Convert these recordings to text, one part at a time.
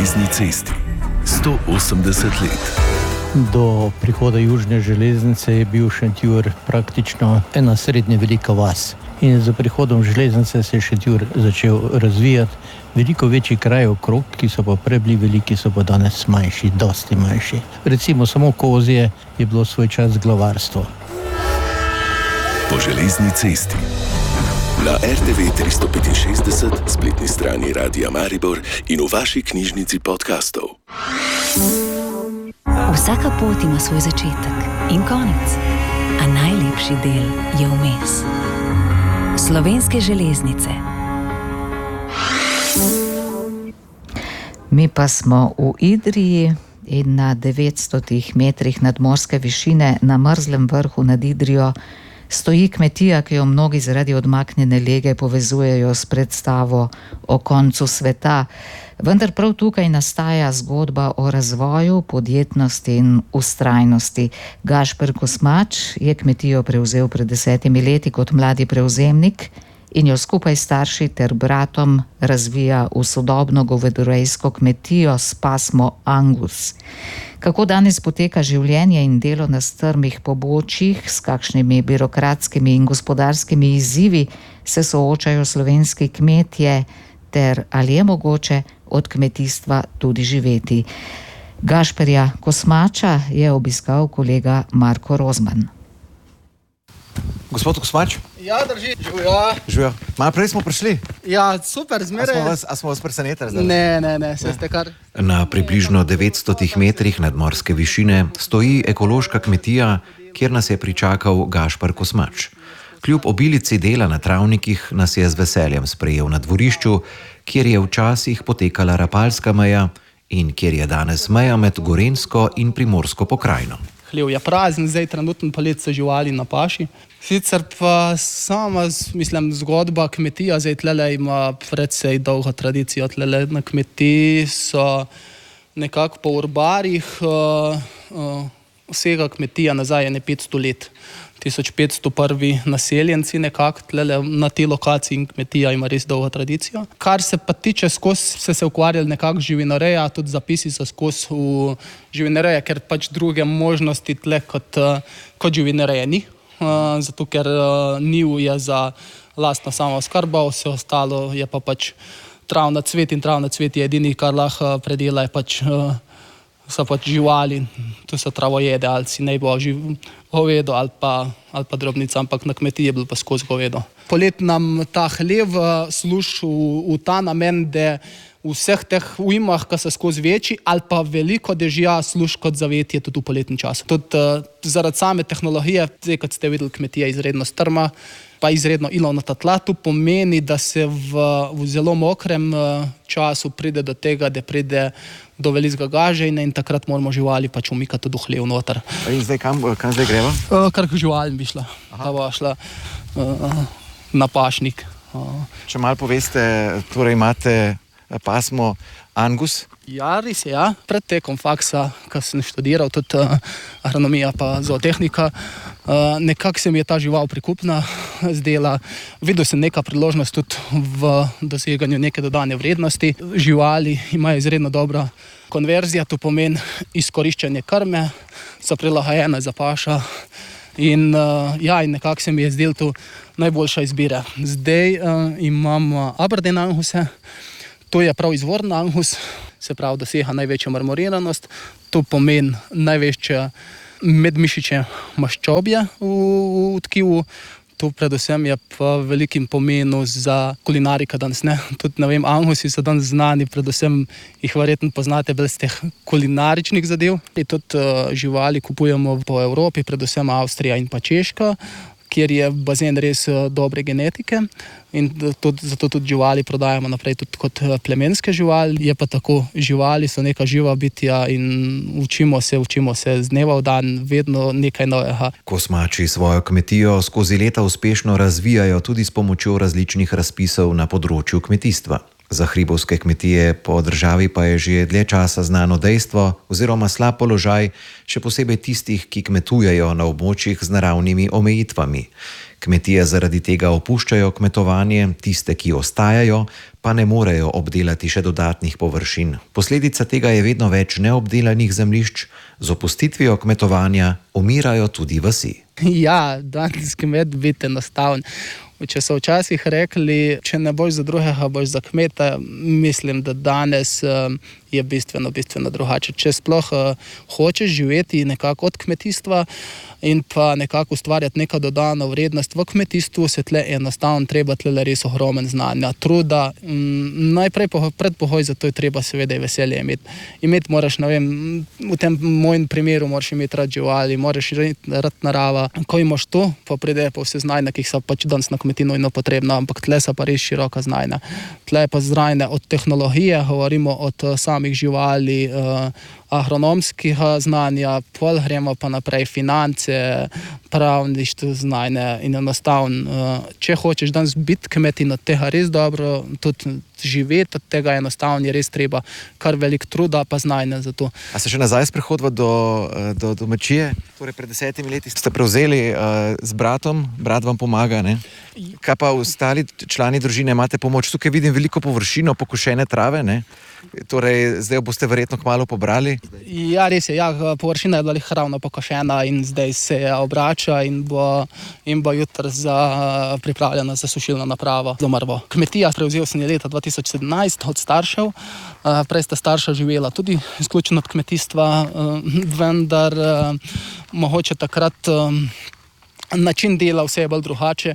železni cesti. 180 let. Do prihoda južne železnice je bil Šentjur praktično ena srednje velika vas. In z prihodom železnice se je Šentjur začel razvijati. Veliko večji kraj okrog, ki so pa prej bili veliki, so pa danes manjši, dosti manjši. Recimo samo Kozje je bilo svoj čas glavarstvo. Po železni cesti. Na RTV 365, spletni strani Radia Maribor in v vaši knjižnici podcastov. Vsaka pot ima svoj začetek in konec, a najlepši del je vmes. Slovenske železnice. Mi pa smo v Idriji in na 900 metrih nadmorske višine na Mrzlem vrhu nad Idrijo stoji kmetija, ki jo mnogi zaradi odmaknjene lege povezujejo s predstavo o koncu sveta. Vendar prav tukaj nastaja zgodba o razvoju, podjetnosti in vztrajnosti. Gašper Kosmač je kmetijo prevzel pred 10 leti kot mladi prevzemnik in jo skupaj s starši ter bratom razvija v sodobno govedorejsko kmetijo s pasmo Angus. Kako danes poteka življenje in delo na strmih pobočjih, s kakšnimi birokratskimi in gospodarskimi izzivi se soočajo slovenski kmetje, ter ali je mogoče od kmetijstva tudi živeti. Gašperja Kosmača je obiskal kolega Marko Rozman. Gospod Kosmač? Ja, drži. Živijo. Malo prej smo prišli. Ja, super, zmeraj. A smo vas presenetili zdaj? Ne, se ste kar... Na približno 900 metrih nadmorske višine stoji ekološka kmetija, kjer nas je pričakal Gašper Kosmač. Kljub obilici dela na travnikih nas je z veseljem sprejel na dvorišču, kjer je včasih potekala rapalska meja in kjer je danes meja med Gorenjsko in Primorsko pokrajino. Hlev je prazen, zdaj trenutno pa let so živali na paši. Sicer pa sama, mislim, zgodba kmetija, zdaj tlele ima precej dolgo tradicijo. Tlele na kmetiji so nekako po urbarih vsega kmetija nazaj je 500 let. 1501 naseljenci nekako tlele na tej lokaciji in kmetija ima res dolgo tradicijo. Kar se pa tiče skozi se ukvarjali nekako živinoreja, tudi zapisi so skozi v živinoreja, ker pač druge možnosti tle kot živinoreja ni. Zato ker njiv je za lastno samooskrbo, vse ostalo je pa pač travna cvet in travna cvet je edini, kar lahko predela je pač so pač živali, to so travojede, ali si naj bo govedo ali pa drobnica, ampak na kmetiji je bilo pa skozi govedo. Polet nam ta hlev služi v ta namen, da v vseh teh ujmah, ki so skozi večji ali pa veliko dežja, služi kot zavetje tudi v poletnem času. Tudi zaradi same tehnologije, zdaj kot ste videli, kmetija je izredno strma, pa izredno ilovnata tla, to pomeni, da se v zelo mokrem času pride do tega, da pride do velikega gaženja in takrat moramo živali pač umikati tudi v hlev noter. In zdaj kam zdaj greva? Kar k živalim bi šla. Ta bo šla na pašnik. Če malo poveste, torej imate pasmo Angus? Ja, res je, ja. Pred tekom faksa, ko sem študiral tudi agronomija pa zootehnika, nekako se mi je ta žival prikupna zdela. Videl sem neka priložnost tudi v doseganju neke dodane vrednosti. Živali imajo izredno dobro konverzijo, to pomeni izkoriščanje krme, so prilagojene za paša in in nekako se mi je zdelo to najboljša izbira. Zdaj imam Aberdeen Anguse, to je prav izvorni Angus, se pravi dosega največjo marmoriranost, to pomeni največje medmišičje maščobje v tkivu. To predvsem je pa velikim pomenu za kulinarika danes, ne. Tudi, ne vem, Angusi so danes znani, predvsem jih verjetno poznate brez teh kulinaričnih zadev. In tudi živali kupujemo po Evropi, predvsem Avstrija in pa Češka, kjer je bazen res dobre genetike in zato tudi živali prodajamo naprej tudi kot plemenske živali. Je pa tako, živali so neka živa bitja in učimo se z dneva v dan vedno nekaj novega. Kosmači svojo kmetijo skozi leta uspešno razvijajo tudi s pomočjo različnih razpisov na področju kmetijstva. Za hribovske kmetije po državi pa je že dlje časa znano dejstvo oziroma slab položaj, še posebej tistih, ki kmetujejo na območjih z naravnimi omejitvami. Kmetije zaradi tega opuščajo kmetovanje, tiste, ki ostajajo, pa ne morejo obdelati še dodatnih površin. Posledica tega je vedno več neobdelanih zemljišč, z opustitvijo kmetovanja umirajo tudi vasi. Ja, danes kmet biti enostaven. Če so včasih rekli, če ne boš za drugega, boš za kmeta, mislim, da danes je bistveno drugače. Če sploh hočeš živeti nekako od kmetijstva in pa nekako ustvarjati neka dodana vrednost v kmetijstvu, se tle enostavno treba tle res ogromen znanja, truda. Najprej predpogoj za to je treba seveda veselje imeti. Imeti moraš, ne vem, v tem mojem primeru moraš imeti rad živali, moraš rad narava. Ko imaš to, pa pride pa vse znanja, ki so pač danes na kmetiji nujno potrebna, ampak tle so pa res široka znanja. Tle pa znanja od tehnologije, govorimo od samih živali, agronomskega znanja, pol gremo pa naprej finance, pravništvo znanje in enostavno, če hočeš danes biti kmet in od tega res dobro, tudi živeti od tega enostavno je res treba kar velik truda pa znanja za to. A se še nazaj sprehodva do domačije? Torej pred 10 leti ste prevzeli z bratom, brat vam pomaga, ne? Kaj pa ostali člani družine, imate pomoč? Tukaj vidim veliko površino, pokošene trave, ne? Torej, zdaj jo boste verjetno kmalu pobrali? Ja, res je, površina je bila ravno pokošena in zdaj se obrača in bo jutri pripravljena za sušilno napravo za mrvo. Kmetija prevzel sem je leta 2017 od staršev, prej sta starša živela tudi izključno od kmetijstva, vendar mogoče takrat način dela vse je bolj drugače.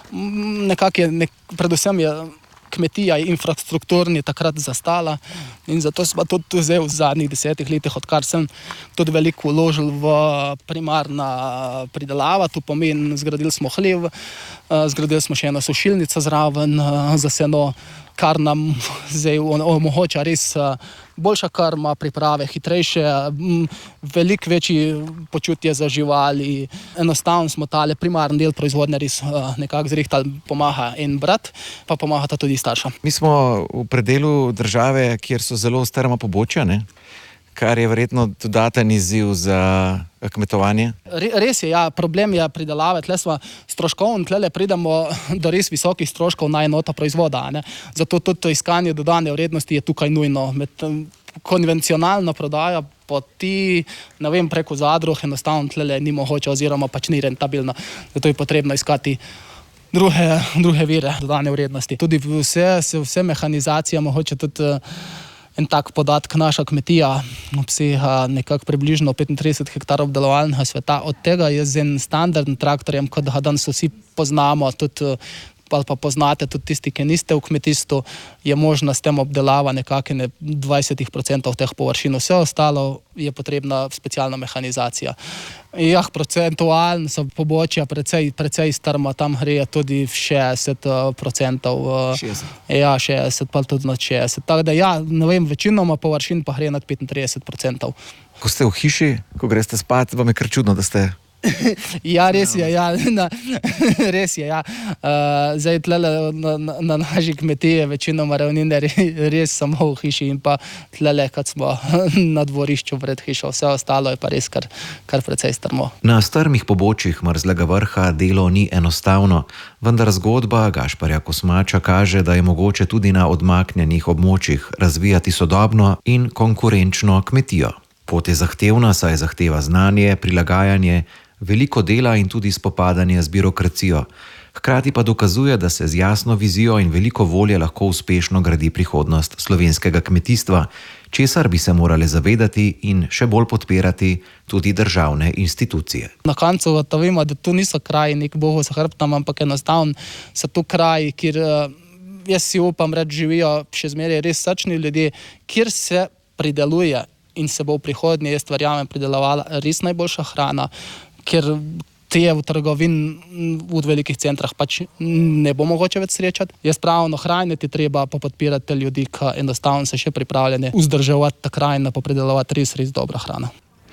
Predvsem je kmetija infrastrukturni takrat zastala in zato smo tudi zdaj v zadnjih 10 letih, odkar sem tudi veliko vložil v primarna pridelava, to pomeni, zgradili smo hlev, zgradili smo še eno sušilnico zraven za seno, kar nam zdaj omogoča res boljša krma, priprave hitrejše, veliko večji počutje za živali. Enostavno smo tale primarni del proizvodnje res nekako zrihtali, pomaga en brat, pa pomagata tudi starša. Mi smo v predelu države, kjer so zelo strma pobočja, ne? Kar je verjetno dodaten izziv za kmetovanje. Res je, problem je pridelave, tle smo stroškovno, tle pridemo do res visokih stroškov na enoto proizvoda, ne? Zato tudi iskanje dodane vrednosti je tukaj nujno. Med konvencionalno prodajo poti, ne vem, preko zadruh, enostavno tle ni mogoče oziroma pač ni rentabilno. Zato je potrebno iskati druge vire dodane vrednosti. Tudi vse mehanizacija, mogoče tudi en tak podatek, naša kmetija obsega nekako približno 35 hektarov obdelovalnega sveta. Od tega je z enim standardnim traktorjem, kot ga danes vsi poznamo, tudi ali pa poznate tudi tisti, ki niste v kmetijstvu, je možna s tem obdelava nekako 20% teh površin. Vse ostalo je potrebna specialna mehanizacija. Procentualno so pobočja precej strma, tam gre tudi v 60%. 60? Ja, 60, pa tudi nad 60. Tako da ne vem, večinoma površin pa gre nad 35%. Ko ste v hiši, ko greste spat, vam je kar čudno, da ste... Ja, res je, res je, Zdaj tlele na naši kmetiji večinoma ravnine res samo v hiši in pa tlele, kad smo na dvorišču pred hišo, vse ostalo je pa res kar precej strmo. Na strmih pobočjih Mrzlega vrha delo ni enostavno, vendar zgodba Gašparja Kosmača kaže, da je mogoče tudi na odmaknjenih območjih razvijati sodobno in konkurenčno kmetijo. Pot je zahtevna, saj zahteva znanje, prilagajanje, veliko dela in tudi spopadanje z birokracijo. Hkrati pa dokazuje, da se z jasno vizijo in veliko volje lahko uspešno gradi prihodnost slovenskega kmetijstva, česar bi se morale zavedati in še bolj podpirati tudi državne institucije. Na koncu gotovimo, da tu niso kraji nek bogu za hrbtom, ampak enostavno so tu kraji, kjer jaz si upam reči živijo še zmeraj res srčni ljudje, kjer se prideluje in se bo v prihodnje, jaz verjamem, pridelovala res najboljša hrana, ker te v trgovini v velikih centrah pač ne bo mogoče več srečati. Jaz pravno hraniti treba pa podpirati ljudi, ki enostavno se še pripravljeni vzdrževati ta krajina, pa pridelovati res dobra hrana.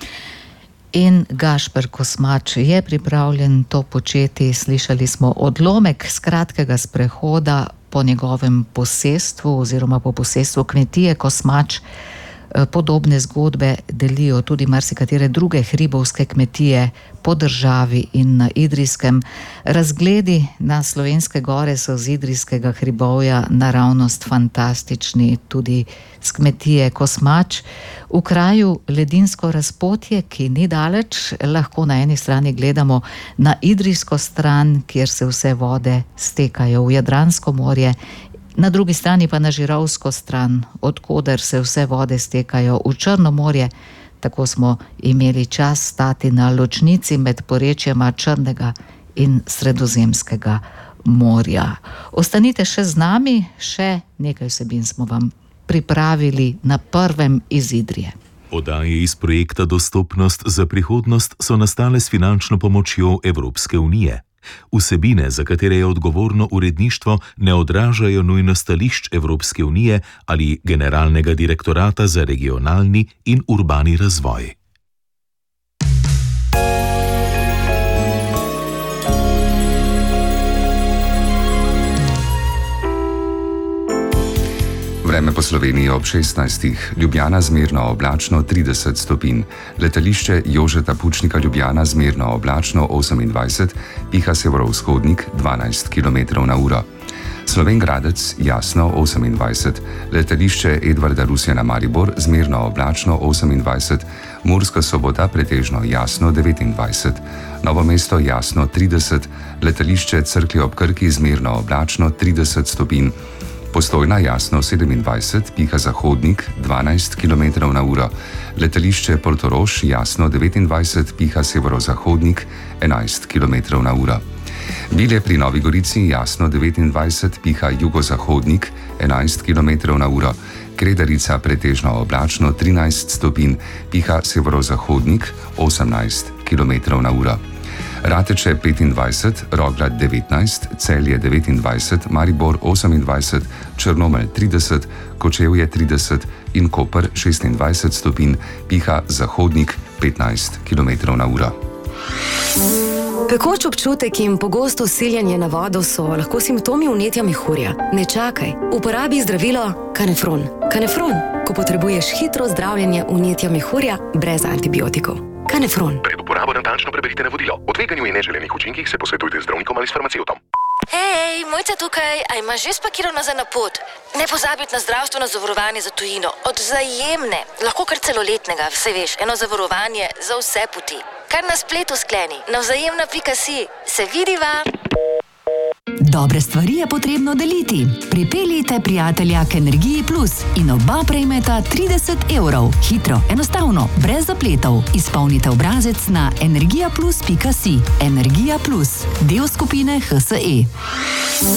In Gašper Kosmač je pripravljen to početi. Slišali smo odlomek z kratkega sprehoda po njegovem posestvu oziroma po posestvu kmetije Kosmač Podobne zgodbe delijo tudi marsikatere druge hribovske kmetije po državi in na Idrijskem. Razgledi na slovenske gore so z Idrijskega hribovja naravnost fantastični, tudi z kmetije Kosmač. V kraju Ledinsko razpotje, ki ni daleč, lahko na eni strani gledamo na Idrijsko stran, kjer se vse vode stekajo v Jadransko morje, na drugi strani pa na Žirovsko stran, odkoder se vse vode stekajo v Črno morje. Tako smo imeli čas stati na ločnici med porečjema Črnega in Sredozemskega morja. Ostanite še z nami, še nekaj vsebin smo vam pripravili na prvem iz Idrije. Oddaje iz projekta Dostopnost za prihodnost so nastale s finančno pomočjo Evropske unije. Vsebine, za katere je odgovorno uredništvo, ne odražajo nujno stališč Evropske unije ali Generalnega direktorata za regionalni in urbani razvoj. Vreme po Sloveniji ob 16. Ljubljana zmerno oblačno 30 stopinj, letališče Jožeta Pučnika Ljubljana zmerno oblačno 28, piha severovzhodnik 12 km/h. Slovenj Gradec jasno 28, letališče Edvarda Rusjana Maribor zmerno oblačno 28, Murska Sobota pretežno jasno 29, Novo mesto jasno 30, letališče Cerklje ob Krki zmerno oblačno 30 stopinj, Postojna jasno 27, piha zahodnik 12 km/h, letališče Portorož jasno 29, piha severozahodnik 11 km/h. Bilje pri Novi Gorici jasno 29, piha jugozahodnik 11 km/h, Kredarica pretežno oblačno 13 stopinj, piha severozahodnik 18 km/h. Rateče 25, Roglad 19, Celje 29, Maribor 28, Črnomelj 30, Kočevje 30 in Koper 26 stopinj, piha zahodnik 15 km/h. Pekoč občutek in pogosto siljenje na vodo so lahko simptomi vnetja mehurja. Ne čakaj, uporabi zdravilo Kanefron. Kanefron, ko potrebuješ hitro zdravljenje vnetja mehurja brez antibiotikov. Kanefron. Pred uporabo natančno preberite navodilo. O tveganju in neželenih učinkih se posvetujte z zdravnikom ali s farmacevtom. Hej, Mojca tukaj, a imaš že spakirano za na pot? Ne pozabiti na zdravstveno zavarovanje za tujino. Od Vzajemne, lahko kar celoletnega, vse veš, eno zavarovanje za vse poti. Kar na spletu skleni, na vzajemna.si. Se vidiva? Dobre stvari je potrebno deliti. Pripeljite prijatelja k Energiji Plus in oba prejmeta 30 €. Hitro, enostavno, brez zapletov. Izpolnite obrazec na energijaplus.si. Energija Plus, del skupine HSE.